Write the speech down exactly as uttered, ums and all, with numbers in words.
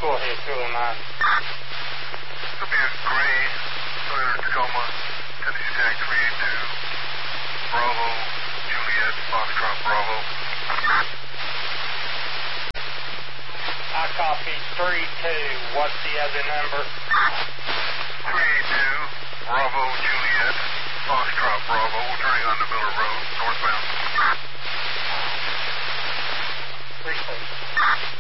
Go ahead, two oh nine. It'll be a gray Toyota Tacoma, Tennessee tag three eight two, Bravo, Juliet, Foxtrot, Bravo. I copy three two. What's the other number? three eight two, Bravo, Juliet, Foxtrot, Bravo. We're turning onto Miller Road, northbound.